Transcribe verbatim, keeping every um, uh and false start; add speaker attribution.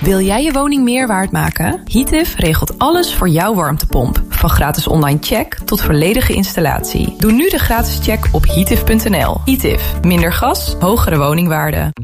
Speaker 1: Wil jij je woning meer waard maken? Heative regelt alles voor jouw warmtepomp. Van gratis online check tot volledige installatie. Doe nu de gratis check op heative punt n l. Heative. Minder gas, hogere woningwaarde.